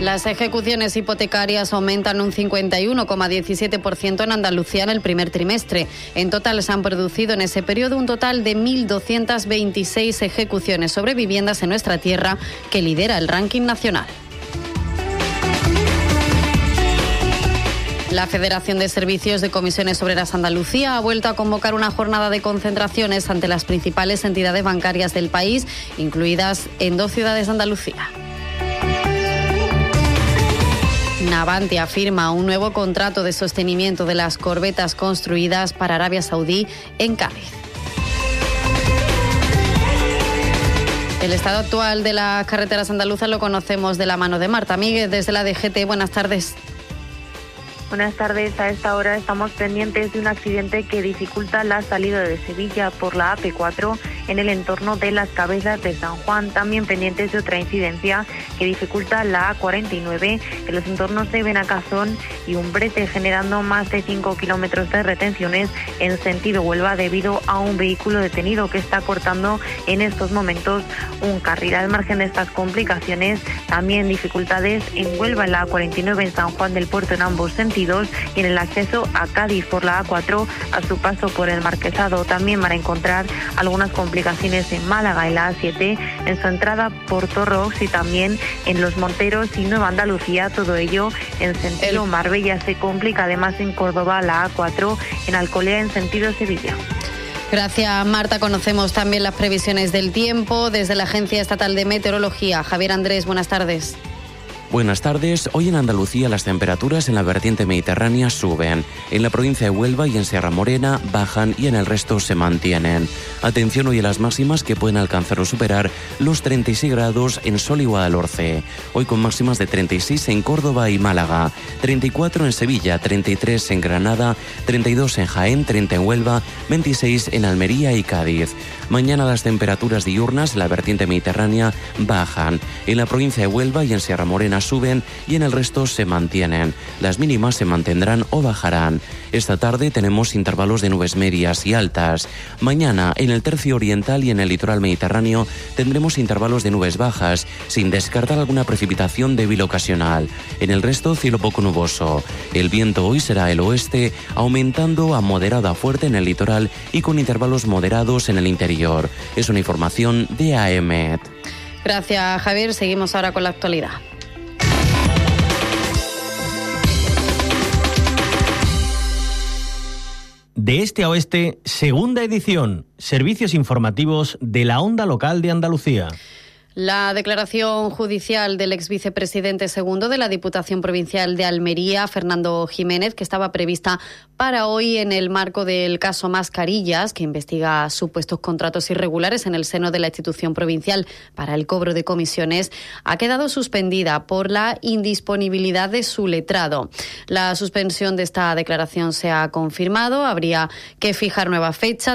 Las ejecuciones hipotecarias aumentan un 51,17% en Andalucía en el primer trimestre. En total se han producido en ese periodo un total de 1.226 ejecuciones sobre viviendas en nuestra tierra, que lidera el ranking nacional. La Federación de Servicios de Comisiones Obreras Andalucía ha vuelto a convocar una jornada de concentraciones ante las principales entidades bancarias del país, incluidas en 2 ciudades de Andalucía. Navantia firma un nuevo contrato de sostenimiento de las corbetas construidas para Arabia Saudí en Cádiz. El estado actual de las carreteras andaluzas lo conocemos de la mano de Marta Míguez desde la DGT. Buenas tardes. Buenas tardes. A esta hora estamos pendientes de un accidente que dificulta la salida de Sevilla por la AP4 en el entorno de Las Cabezas de San Juan. También pendientes de otra incidencia que dificulta la A49 en los entornos de Benacazón y Umbrete, generando más de 5 kilómetros de retenciones en sentido Huelva debido a un vehículo detenido que está cortando en estos momentos un carril. Al margen de estas complicaciones, también dificultades en Huelva, en la A49 en San Juan del Puerto en ambos sentidos, y en el acceso a Cádiz por la A4 a su paso por el Marquesado. También van a encontrar algunas complicaciones en Málaga, en la A7 en su entrada por Torrox y también en Los Monteros y Nueva Andalucía. Todo ello en sentido Marbella. Se complica además en Córdoba la A4 en Alcolea en sentido Sevilla. Gracias, Marta. Conocemos también las previsiones del tiempo desde la Agencia Estatal de Meteorología. Javier Andrés, buenas tardes. Buenas tardes. Hoy en Andalucía las temperaturas en la vertiente mediterránea suben. En la provincia de Huelva y en Sierra Morena bajan y en el resto se mantienen. Atención hoy a las máximas que pueden alcanzar o superar los 36 grados en Sol y Guadalhorce. Hoy con máximas de 36 en Córdoba y Málaga, 34 en Sevilla, 33 en Granada, 32 en Jaén, 30 en Huelva, 26 en Almería y Cádiz. Mañana las temperaturas diurnas en la vertiente mediterránea bajan. En la provincia de Huelva y en Sierra Morena suben y en el resto se mantienen. Las mínimas se mantendrán o bajarán. Esta tarde tenemos intervalos de nubes medias y altas. Mañana en el tercio oriental y en el litoral mediterráneo tendremos intervalos de nubes bajas, sin descartar alguna precipitación débil ocasional. En el resto cielo poco nuboso. El viento hoy será el oeste, aumentando a moderado a fuerte en el litoral y con intervalos moderados en el interior. Es una información de AEMET. Gracias, Javier. Seguimos ahora con la actualidad. De este a oeste, segunda edición, servicios informativos de la Onda Local de Andalucía. La declaración judicial del ex vicepresidente segundo de la Diputación Provincial de Almería, Fernando Jiménez, que estaba prevista para hoy en el marco del caso Mascarillas, que investiga supuestos contratos irregulares en el seno de la institución provincial para el cobro de comisiones, ha quedado suspendida por la indisponibilidad de su letrado. La suspensión de esta declaración se ha confirmado. Habría que fijar nueva fecha